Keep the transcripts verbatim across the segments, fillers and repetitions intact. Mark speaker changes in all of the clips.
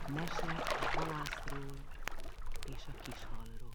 Speaker 1: Mese a halászról és a kishalról.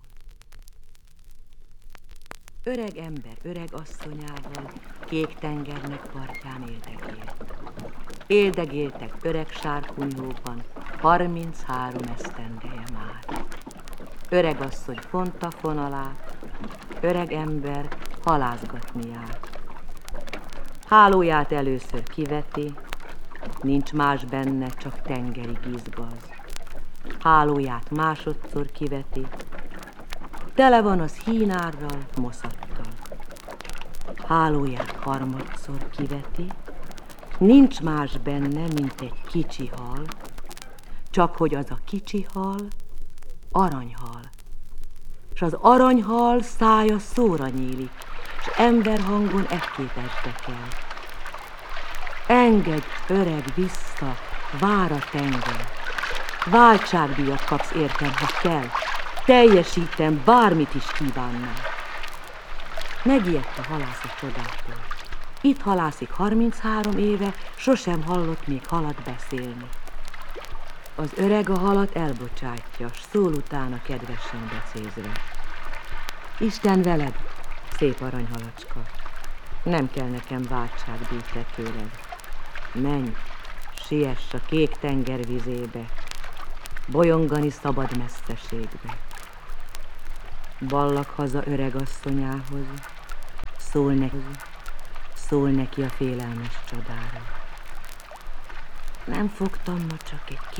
Speaker 1: Öreg ember öreg asszonyával kék tengernek partján éldegélt. Éldegéltek öreg sárkunyhóban, harminchárom esztendeje már. Öreg asszony fonta fonalát, öreg ember halászgatni járt. Hálóját először kiveti, nincs más benne, csak tengeri gizgaz. Hálóját másodszor kiveti, tele van az hínárral, moszattal. Hálóját harmadszor kiveti, nincs más benne, mint egy kicsi hal, csak hogy az a kicsi hal aranyhal. S az aranyhal szája szóra nyílik, s ember hangon ekként esdekel. Engedj, öreg, vissza, vár a tenger. Váltságdíjat kapsz értem, ha kell. Teljesítem, bármit is kívánnál. Megijedt a halász a csodától. Itt halászik harminchárom éve, sosem hallott még halat beszélni. Az öreg a halat elbocsátja, s szól utána kedvesen becézve. Isten veled, szép aranyhalacska, nem kell nekem váltságdíj te tőled. Menj, siess a kék tenger vizébe, bolyongani szabad messzeségbe. Ballak haza öreg asszonyához, szól neki, szól neki a félelmes csodára. Nem fogtam ma csak egy